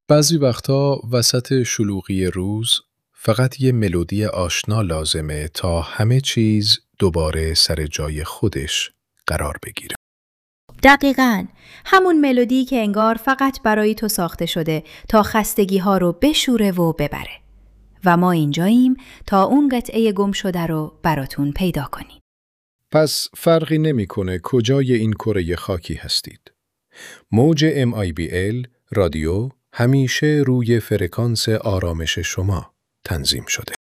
بعضی وقتا وسط شلوغی روز فقط یه ملودی آشنا لازمه تا همه چیز دوباره سر جای خودش قرار بگیره. دقیقاً، همون ملودی که انگار فقط برای تو ساخته شده تا خستگی ها رو بشوره و ببره. و ما اینجاییم تا اون قطعه گم شده رو براتون پیدا کنیم. پس فرقی نمیکنه کجای این کره خاکی هستید. موج MIBL رادیو همیشه روی فرکانس آرامش شما تنظیم شده.